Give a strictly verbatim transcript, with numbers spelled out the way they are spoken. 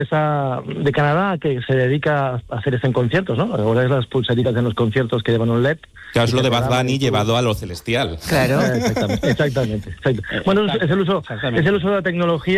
esa de Canadá que se dedica a hacer esto en conciertos, ¿no? Ahora es las pulseritas en los conciertos que llevan un L E D. Claro, es lo de Bad Bunny llevado a lo celestial. Claro. Exactamente, exactamente. exactamente. Bueno, es el uso, es el uso de la tecnología